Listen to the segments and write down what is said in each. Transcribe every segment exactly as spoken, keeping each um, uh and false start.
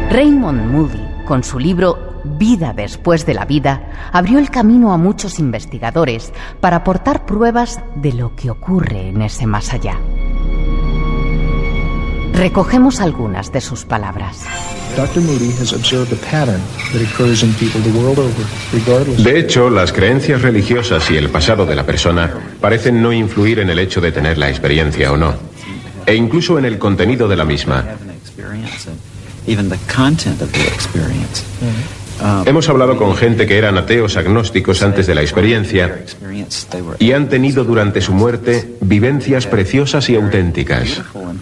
Raymond Moody, con su libro Vida después de la vida, abrió el camino a muchos investigadores para aportar pruebas de lo que ocurre en ese más allá. Recogemos algunas de sus palabras. De hecho, las creencias religiosas y el pasado de la persona parecen no influir en el hecho de tener la experiencia o no, e incluso en el contenido de la misma. Hemos hablado con gente que eran ateos agnósticos antes de la experiencia y han tenido durante su muerte vivencias preciosas y auténticas.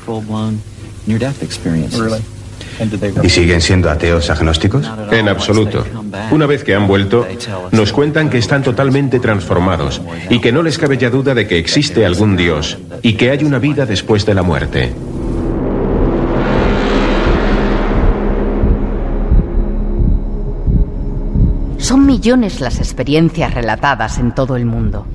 ¿Y siguen siendo ateos agnósticos? En absoluto. Una vez que han vuelto, nos cuentan que están totalmente transformados y que no les cabe ya duda de que existe algún Dios y que hay una vida después de la muerte. Son millones las experiencias relatadas en todo el mundo.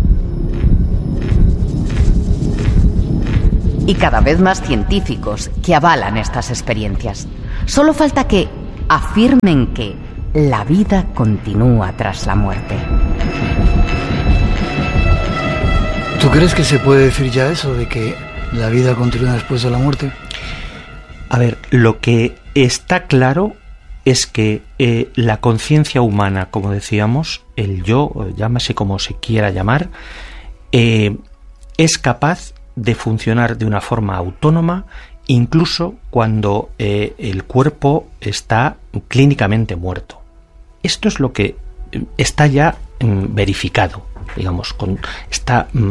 Y cada vez más científicos que avalan estas experiencias. Solo falta que afirmen que la vida continúa tras la muerte. ¿Tú crees que se puede decir ya eso de que la vida continúa después de la muerte? A ver, lo que está claro es que eh, la conciencia humana, como decíamos, el yo, llámese como se quiera llamar, eh, es capaz de funcionar de una forma autónoma, incluso cuando eh, el cuerpo está clínicamente muerto. Esto es lo que está ya mm, verificado, digamos, con esta mm,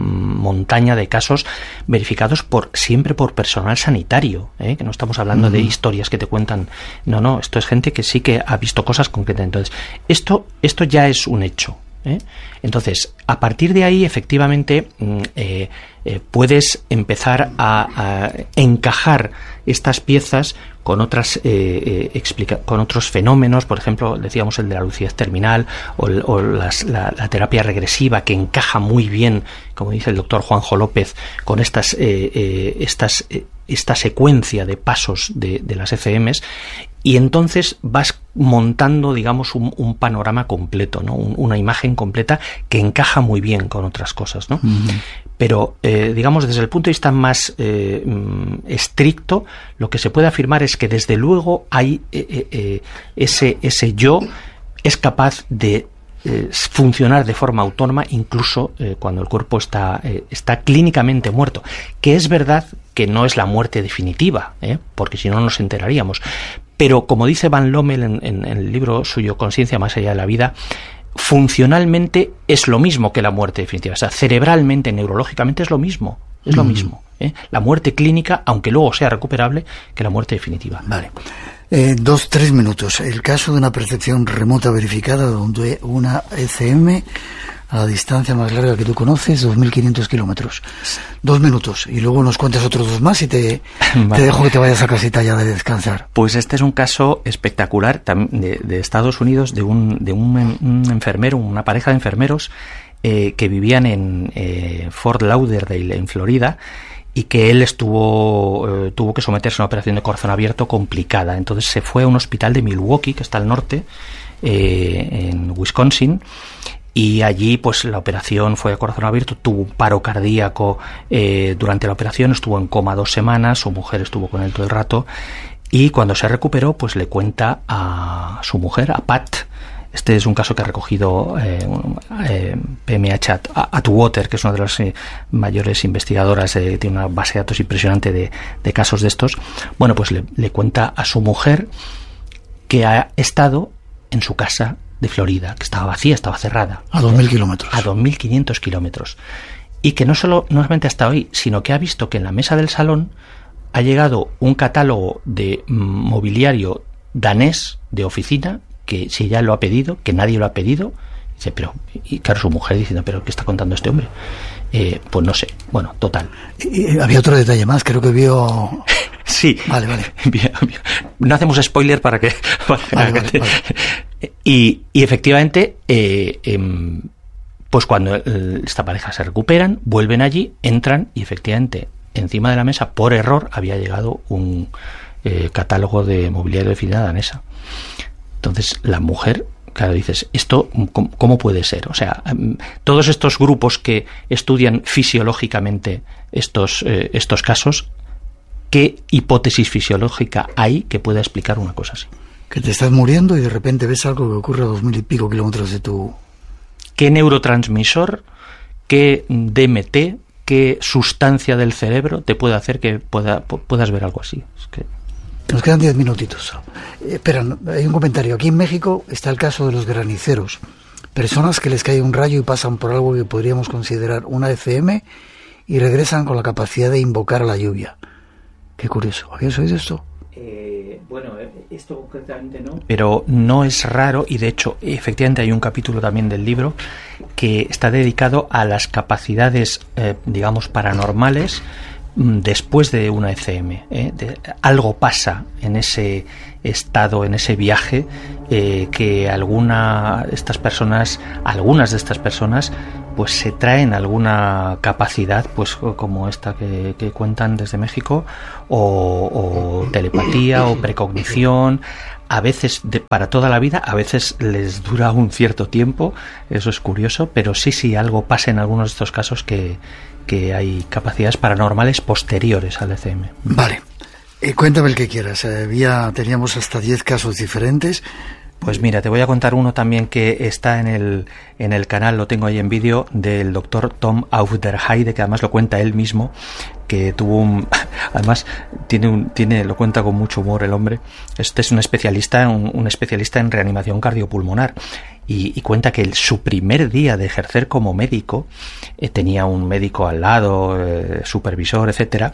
montaña de casos verificados por siempre por personal sanitario, ¿eh? Que no estamos hablando uh-huh. de historias que te cuentan, no, no, esto es gente que sí que ha visto cosas concretas. Entonces, esto, esto ya es un hecho. ¿Eh? Entonces, a partir de ahí, efectivamente, eh, eh, puedes empezar a, a encajar estas piezas con otras eh, eh, explica- con otros fenómenos, por ejemplo, decíamos el de la lucidez terminal o, el, o las, la, la terapia regresiva, que encaja muy bien, como dice el doctor Juanjo López, con estas, eh, eh, estas eh, esta secuencia de pasos de, de las F Ms. Y entonces vas montando, digamos, un, un panorama completo, ¿no? Un, una imagen completa que encaja muy bien con otras cosas, ¿no? Uh-huh. Pero, eh, digamos, desde el punto de vista más eh, estricto, lo que se puede afirmar es que, desde luego, hay eh, eh, ese, ese yo es capaz de eh, funcionar de forma autónoma, incluso eh, cuando el cuerpo está, eh, está clínicamente muerto. Que es verdad que no es la muerte definitiva, ¿eh? Porque si no nos enteraríamos. Pero, como dice Van Lommel en, en, en el libro suyo Conciencia más allá de la vida, funcionalmente es lo mismo que la muerte definitiva. O sea, cerebralmente, neurológicamente es lo mismo. Es lo mm. mismo. ¿eh? La muerte clínica, aunque luego sea recuperable, que la muerte definitiva. Vale. Eh, dos, tres minutos. El caso de una percepción remota verificada donde una E C M a la distancia más larga que tú conoces, dos mil quinientos kilómetros. Dos minutos. Y luego nos cuentas otros dos más y te, vale. te dejo que te vayas a casita ya de descansar. Pues este es un caso espectacular de, de Estados Unidos, de un, de un, un enfermero, una pareja de enfermeros eh, que vivían en eh, Fort Lauderdale, en Florida, y que él estuvo eh, tuvo que someterse a una operación de corazón abierto complicada. Entonces se fue a un hospital de Milwaukee, que está al norte, eh, en Wisconsin, y allí pues la operación fue a corazón abierto, tuvo un paro cardíaco eh, durante la operación, estuvo en coma dos semanas, su mujer estuvo con él todo el rato, y cuando se recuperó pues le cuenta a su mujer, a Pat. Este es un caso que ha recogido eh, eh, P M H Atwater, que es una de las eh, mayores investigadoras, eh, tiene una base de datos impresionante de, de casos de estos. Bueno, pues le, le cuenta a su mujer que ha estado en su casa de Florida, que estaba vacía, estaba cerrada. A dos mil kilómetros. A dos mil quinientos kilómetros. Y que no solo, no solamente hasta hoy, sino que ha visto que en la mesa del salón ha llegado un catálogo de mobiliario danés de oficina, que si ella lo ha pedido, que nadie lo ha pedido. Dice, pero, y claro, su mujer diciendo, pero ¿qué está contando este hombre? Eh, pues no sé, bueno, total. Y había otro detalle más, creo que vio... Sí. Vale, vale. No hacemos spoiler para que... Para que vale, vale, vale. Y, y efectivamente, eh, eh, pues cuando esta pareja se recuperan, vuelven allí, entran y efectivamente encima de la mesa, por error, había llegado un... eh, catálogo de mobiliario de oficina danesa. Entonces la mujer, claro, dices, ¿esto cómo, cómo puede ser? O sea, todos estos grupos que estudian fisiológicamente estos, eh, estos casos, ¿qué hipótesis fisiológica hay que pueda explicar una cosa así? Que te estás muriendo y de repente ves algo que ocurre a dos mil y pico kilómetros de tu... ¿Qué neurotransmisor, qué D M T, qué sustancia del cerebro te puede hacer que pueda, puedas ver algo así? Es que... Nos quedan diez minutitos. Eh, espera, hay un comentario. Aquí en México está el caso de los graniceros. Personas que les cae un rayo y pasan por algo que podríamos considerar una F M y regresan con la capacidad de invocar a la lluvia. Qué curioso. ¿Habías oído esto? Eh, bueno, esto concretamente no. Pero no es raro, y de hecho, efectivamente hay un capítulo también del libro que está dedicado a las capacidades, eh, digamos, paranormales después de una E C M. ¿eh? De, algo pasa en ese estado, en ese viaje, eh, que alguna estas personas, algunas de estas personas, pues se traen alguna capacidad, pues como esta que, que cuentan desde México, o, o telepatía, o precognición. A veces de, para toda la vida, a veces les dura un cierto tiempo, eso es curioso, pero sí, sí, algo pasa en algunos de estos casos que, que hay capacidades paranormales posteriores al E C M. Vale, eh, cuéntame el que quieras. Eh, había, teníamos hasta diez casos diferentes. Pues mira, te voy a contar uno también que está en el, en el canal, lo tengo ahí en vídeo, del doctor Tom Auf der Heide, que además lo cuenta él mismo, que tuvo un... Además, tiene un, tiene, lo cuenta con mucho humor el hombre. Este es un especialista, un, un especialista en reanimación cardiopulmonar. Y, y cuenta que el, su primer día de ejercer como médico, eh, tenía un médico al lado, eh, supervisor, etcétera,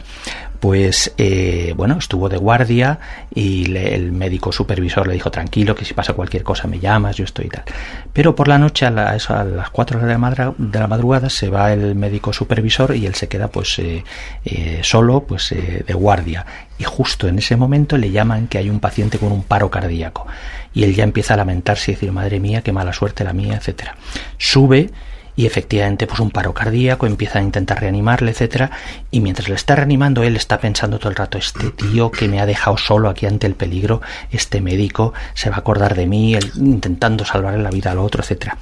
pues eh, bueno, estuvo de guardia y le, el médico supervisor le dijo, tranquilo, que si pasa cualquier cosa me llamas, yo estoy y tal. Pero por la noche, a, la, a las cuatro de la, madra, de la madrugada, se va el médico supervisor y él se queda pues eh, eh, solo, pues eh, de guardia. Y justo en ese momento le llaman que hay un paciente con un paro cardíaco. Y él ya empieza a lamentarse y decir, madre mía, qué mala suerte la mía, etcétera. Sube y efectivamente pues un paro cardíaco, empieza a intentar reanimarle, etcétera. Y mientras le está reanimando, él está pensando todo el rato, este tío que me ha dejado solo aquí ante el peligro, este médico se va a acordar de mí, él, intentando salvarle la vida al otro, etcétera.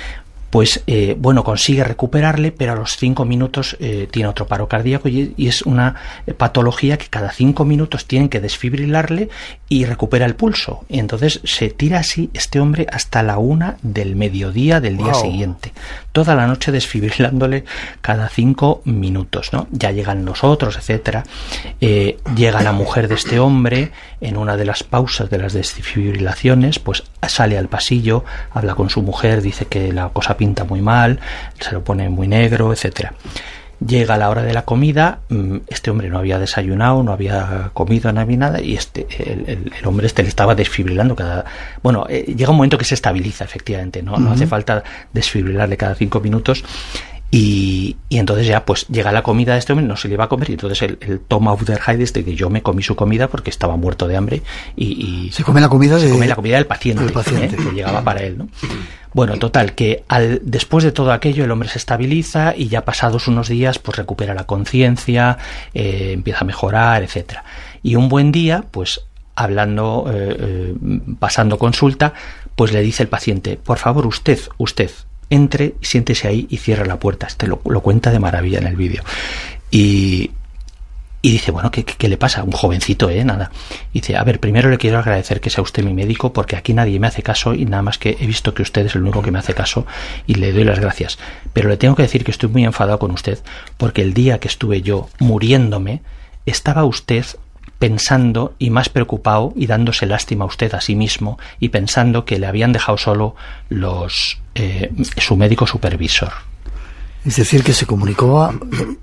Pues eh, bueno, consigue recuperarle, pero a los cinco minutos eh, tiene otro paro cardíaco y, y es una eh, patología que cada cinco minutos tienen que desfibrilarle y recupera el pulso. Y entonces se tira así este hombre hasta la una del mediodía del día wow. siguiente. Toda la noche desfibrilándole cada cinco minutos, ¿no? Ya llegan los otros, etcétera. Eh, llega la mujer de este hombre en una de las pausas de las desfibrilaciones, pues sale al pasillo, habla con su mujer, dice que la cosa pinta muy mal, se lo pone muy negro, etcétera. Llega la hora de la comida, este hombre no había desayunado, no había comido, no había nada, y este el, el, el hombre este le estaba desfibrilando cada... Bueno, eh, llega un momento que se estabiliza, efectivamente, no, uh-huh. no hace falta desfibrilarle cada cinco minutos, y, y entonces ya pues llega la comida de este hombre, no se le iba a comer, y entonces el, el Tom Auf der Heide este, que yo me comí su comida porque estaba muerto de hambre, y... y se come la comida se de... come la comida del paciente, del paciente. ¿eh? Que llegaba para él, ¿no? Bueno, total, que al, después de todo aquello el hombre se estabiliza y ya pasados unos días pues recupera la conciencia, eh, empieza a mejorar, etcétera. Y un buen día, pues hablando, eh, eh, pasando consulta, pues le dice el paciente, por favor usted, usted, entre, siéntese ahí y cierre la puerta. Este lo, lo cuenta de maravilla en el vídeo. Y... Y dice, bueno, ¿qué, ¿qué le pasa? Un jovencito, ¿eh? Nada. Y dice, a ver, primero le quiero agradecer que sea usted mi médico porque aquí nadie me hace caso y nada más que he visto que usted es el único que me hace caso y le doy las gracias. Pero le tengo que decir que estoy muy enfadado con usted porque el día que estuve yo muriéndome, estaba usted pensando y más preocupado y dándose lástima a usted a sí mismo y pensando que le habían dejado solo los eh, su médico supervisor. Es decir, que se comunicó a...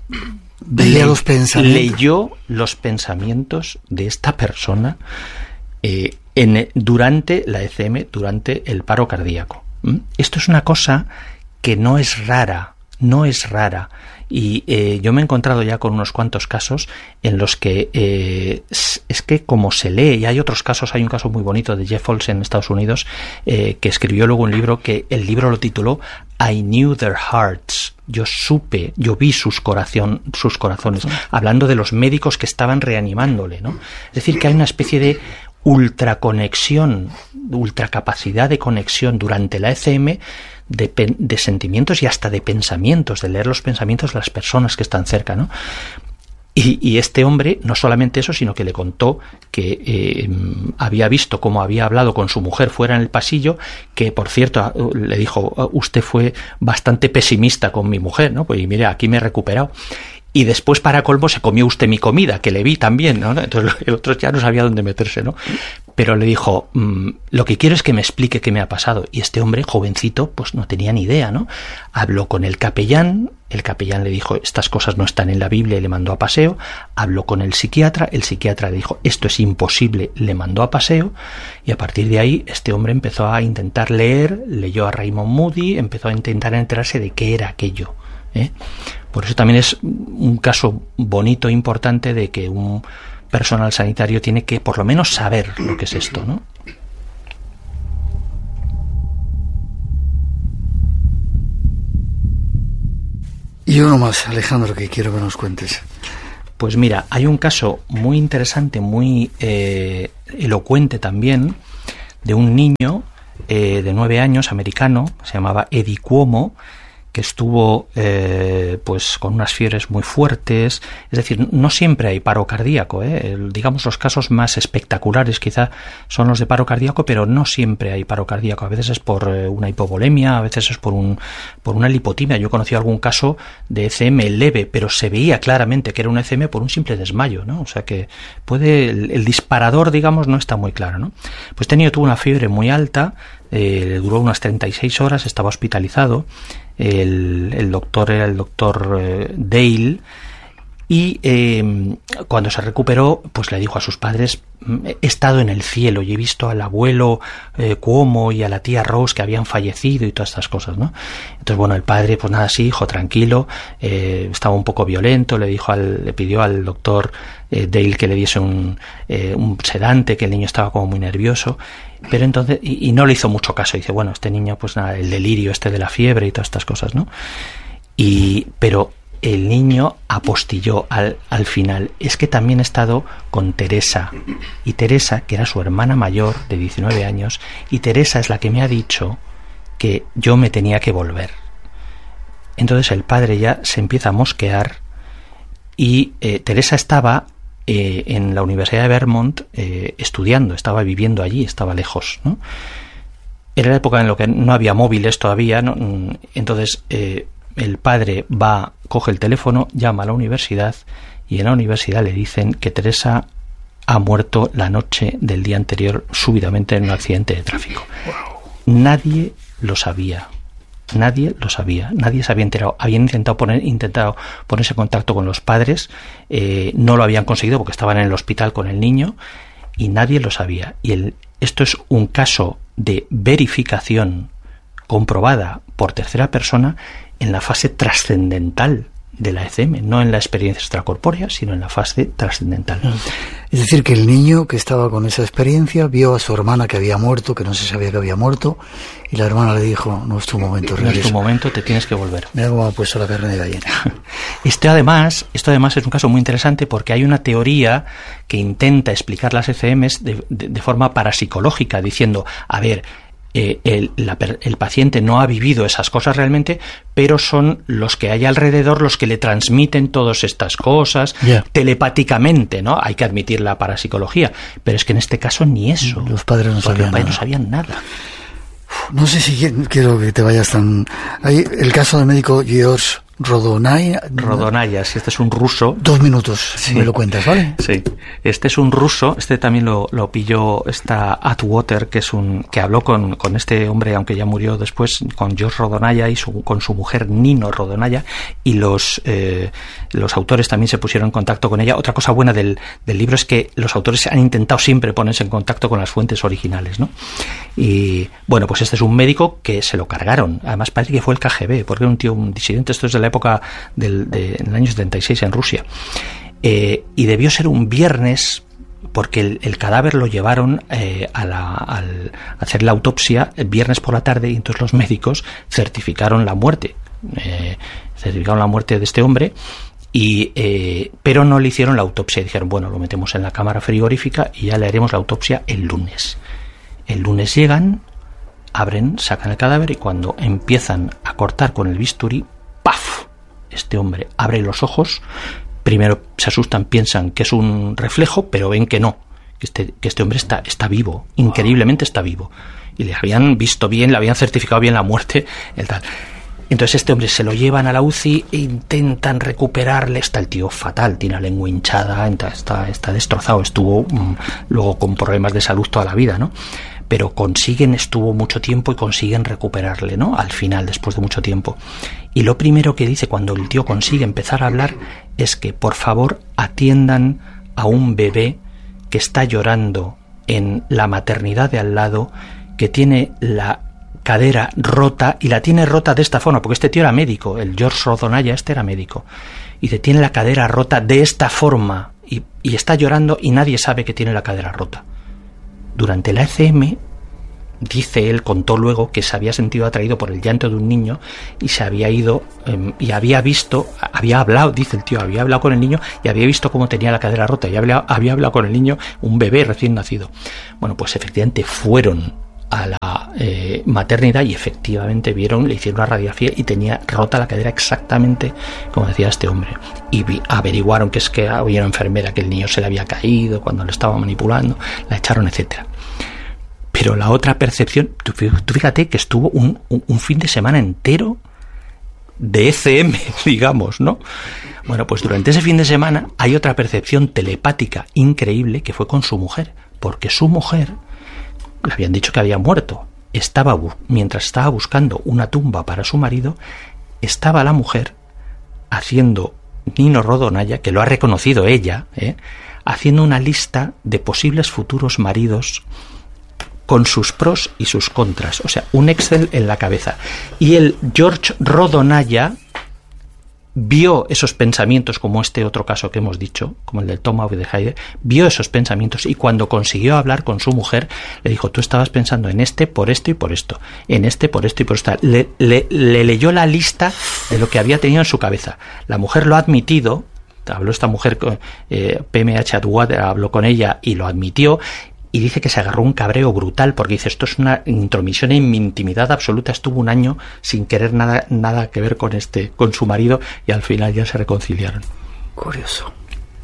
Le, los leyó los pensamientos de esta persona eh, en, durante la E C M, durante el paro cardíaco. ¿Mm? Esto es una cosa que no es rara, no es rara. Y eh, yo me he encontrado ya con unos cuantos casos en los que eh, es, es que como se lee, y hay otros casos, hay un caso muy bonito de Jeff Olsen en Estados Unidos, eh, que escribió luego un libro que el libro lo tituló I Knew Their Hearts. Yo supe, yo vi sus, corazón, sus corazones, hablando de los médicos que estaban reanimándole, ¿no? Es decir, que hay una especie de ultraconexión, ultracapacidad de conexión durante la E C M de, de sentimientos y hasta de pensamientos, de leer los pensamientos de las personas que están cerca, ¿no? Y, y este hombre, no solamente eso, sino que le contó que eh, había visto cómo había hablado con su mujer fuera en el pasillo, que por cierto le dijo, usted fue bastante pesimista con mi mujer, ¿no? Pues y mire, aquí me he recuperado. Y después, para colmo, se comió usted mi comida, que le vi también, ¿no? Entonces el otro ya no sabía dónde meterse, ¿no? Pero le dijo, mmm, lo que quiero es que me explique qué me ha pasado. Y este hombre, jovencito, pues no tenía ni idea, ¿no? Habló con el capellán, el capellán le dijo, estas cosas no están en la Biblia, y le mandó a paseo. Habló con el psiquiatra, el psiquiatra le dijo, esto es imposible, le mandó a paseo. Y a partir de ahí, este hombre empezó a intentar leer, leyó a Raymond Moody, empezó a intentar enterarse de qué era aquello, ¿eh? Por eso también es un caso bonito, importante, de que un personal sanitario tiene que por lo menos saber lo que es esto, ¿no? Y uno más, Alejandro, que quiero que nos cuentes. Pues mira, hay un caso muy interesante, muy eh, elocuente también, de un niño eh, de nueve años, americano, se llamaba Eddie Cuomo, que estuvo eh, pues con unas fiebres muy fuertes. Es decir, no siempre hay paro cardíaco, ¿eh? El, digamos, los casos más espectaculares quizá son los de paro cardíaco, pero no siempre hay paro cardíaco. A veces es por eh, una hipovolemia, a veces es por un por una lipotimia. Yo he conocido algún caso de E C M leve, pero se veía claramente que era una E C M por un simple desmayo, ¿no? O sea que puede el, el disparador, digamos, no está muy claro, ¿no? Pues este niño tuvo una fiebre muy alta, eh, le duró unas treinta y seis horas, estaba hospitalizado. El, el doctor era el doctor eh, Dale, y eh, cuando se recuperó, pues le dijo a sus padres, he estado en el cielo y he visto al abuelo eh, Cuomo y a la tía Rose que habían fallecido y todas estas cosas, ¿no? Entonces, bueno, el padre, pues nada, sí, hijo, tranquilo, eh, estaba un poco violento, le dijo al, le pidió al doctor eh, Dale que le diese un, eh, un sedante, que el niño estaba como muy nervioso. Pero entonces, y, y no le hizo mucho caso, dice, bueno, este niño, pues nada, el delirio este de la fiebre y todas estas cosas, ¿no? Y, pero el niño apostilló al, al final. Es que también he estado con Teresa, y Teresa, que era su hermana mayor de diecinueve años, y Teresa es la que me ha dicho que yo me tenía que volver. Entonces el padre ya se empieza a mosquear, y eh, Teresa estaba Eh, en la Universidad de Vermont eh, estudiando, estaba viviendo allí, estaba lejos, ¿no? Era la época en la que no había móviles todavía, ¿no? Entonces eh, el padre va, coge el teléfono, llama a la universidad, y en la universidad le dicen que Teresa ha muerto la noche del día anterior súbitamente en un accidente de tráfico. Wow. Nadie lo sabía. Nadie lo sabía, nadie se había enterado. Habían intentado poner, intentado ponerse en contacto con los padres, eh, no lo habían conseguido porque estaban en el hospital con el niño, y nadie lo sabía. Y el, esto es un caso de verificación comprobada por tercera persona en la fase trascendental de la E C M, no en la experiencia extracorpórea, sino en la fase trascendental. Es decir, que el niño que estaba con esa experiencia vio a su hermana que había muerto, que no se sabía que había muerto, y la hermana le dijo, no es tu momento, regresa. No es tu momento, te tienes que volver. Mira cómo ha puesto la carne de gallina. Esto además, esto además es un caso muy interesante porque hay una teoría que intenta explicar las E C Ms de, de, de forma parapsicológica, diciendo, a ver, Eh, el, la, el paciente no ha vivido esas cosas realmente, pero son los que hay alrededor los que le transmiten todas estas cosas, yeah, telepáticamente, ¿no? Hay que admitir la parapsicología, pero es que en este caso ni eso. Los padres no sabían, los padres nada. no sabían nada. No sé si quiero que te vayas tan... Hay el caso del médico George Rodonaya. Rodonaya, si este es un ruso. Dos minutos, sí, me lo cuentas, ¿vale? Sí, este es un ruso, este también lo, lo pilló esta Atwater, que es un que habló con, con este hombre, aunque ya murió después, con George Rodonaya y su, con su mujer Nino Rodonaya, y los eh, los autores también se pusieron en contacto con ella. Otra cosa buena del, del libro es que los autores han intentado siempre ponerse en contacto con las fuentes originales, ¿no? Y bueno, pues este es un médico que se lo cargaron, además parece que fue el K G B, porque era un tío, un disidente, esto es de la época del de, en el año setenta y seis en Rusia. Eh, y debió ser un viernes, porque el, el cadáver lo llevaron eh, a, la, al, a hacer la autopsia el viernes por la tarde, y entonces los médicos certificaron la muerte. Eh, certificaron la muerte de este hombre, y eh, pero no le hicieron la autopsia. Dijeron, bueno, lo metemos en la cámara frigorífica y ya le haremos la autopsia el lunes. El lunes llegan, abren, sacan el cadáver, y cuando empiezan a cortar con el bisturí, ¡paf! Este hombre abre los ojos. Primero se asustan, piensan que es un reflejo, pero ven que no, que este, que este hombre está, está vivo, increíblemente está vivo. Y le habían visto bien, le habían certificado bien la muerte, el tal. Entonces este hombre se lo llevan a la U C I e intentan recuperarle. Está el tío fatal, tiene la lengua hinchada, está, está destrozado, estuvo mmm, luego con problemas de salud toda la vida, ¿no? Pero consiguen, estuvo mucho tiempo y consiguen recuperarle, ¿no? Al final, después de mucho tiempo. Y lo primero que dice cuando el tío consigue empezar a hablar es que, por favor, atiendan a un bebé que está llorando en la maternidad de al lado, que tiene la cadera rota, y la tiene rota de esta forma, porque este tío era médico, el George Rodonaya, este era médico, y te tiene la cadera rota de esta forma, y, y está llorando y nadie sabe que tiene la cadera rota. Durante la E C M, dice él, contó luego que se había sentido atraído por el llanto de un niño y se había ido eh, y había visto, había hablado, dice el tío, había hablado con el niño y había visto cómo tenía la cadera rota, y había, había hablado con el niño, un bebé recién nacido. Bueno, pues efectivamente fueron a la eh, maternidad y efectivamente vieron, le hicieron una radiografía y tenía rota la cadera exactamente como decía este hombre. Y vi, averiguaron que es que había una enfermera, que el niño se le había caído cuando lo estaba manipulando, la echaron, etcétera. Pero la otra percepción, tú, tú fíjate que estuvo un, un, un fin de semana entero de E C M, digamos, ¿no? Bueno, pues durante ese fin de semana hay otra percepción telepática increíble que fue con su mujer, porque su mujer le habían dicho que había muerto. Estaba, mientras estaba buscando una tumba para su marido, estaba la mujer haciendo, Nino Rodonaya, que lo ha reconocido ella, ¿eh? haciendo una lista de posibles futuros maridos con sus pros y sus contras, o sea, un Excel en la cabeza. Y el George Rodonaya vio esos pensamientos, como este otro caso que hemos dicho, como el del Tomahawk de Haider, vio esos pensamientos, y cuando consiguió hablar con su mujer, le dijo, tú estabas pensando en este por esto y por esto, en este por esto y por esto. Le, le, le leyó la lista de lo que había tenido en su cabeza. La mujer lo ha admitido, habló esta mujer, eh, P M H Atwater, habló con ella y lo admitió, y dice que se agarró un cabreo brutal, porque dice, esto es una intromisión en mi intimidad absoluta. Estuvo un año sin querer nada, nada que ver con este, con su marido, y al final ya se reconciliaron. Curioso.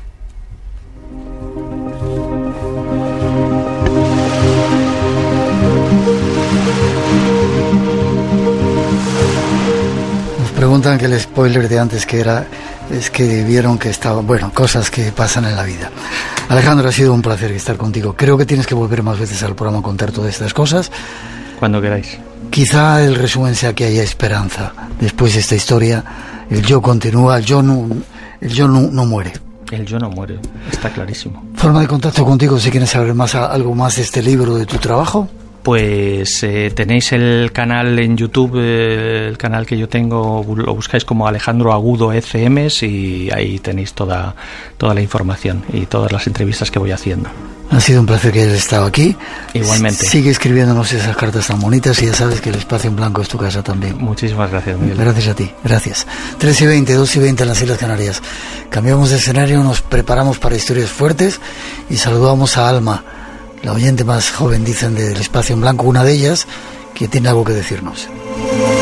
Nos preguntan que el spoiler de antes que era, es que vieron que estaba, bueno, cosas que pasan en la vida. Alejandro, ha sido un placer estar contigo. Creo que tienes que volver más veces al programa a contar todas estas cosas. Cuando queráis. Quizá el resumen sea que haya esperanza. Después de esta historia, el yo continúa, el yo no, el yo no, no muere. El yo no muere, está clarísimo. Forma de contacto contigo, si quieres saber más, algo más de este libro, de tu trabajo. Pues eh, tenéis el canal en YouTube, eh, el canal que yo tengo, lo buscáis como Alejandro Agudo E C Ms, y ahí tenéis toda, toda la información y todas las entrevistas que voy haciendo. Ha sido un placer que hayas estado aquí. Igualmente. Sigue escribiéndonos esas cartas tan bonitas, y ya sabes que el espacio en blanco es tu casa también. Muchísimas gracias, Miguel. Gracias a ti, gracias. tres y veinte, dos y veinte en las Islas Canarias. Cambiamos de escenario, nos preparamos para historias fuertes y saludamos a Alma, la oyente más joven, dicen, del espacio en blanco, una de ellas, que tiene algo que decirnos.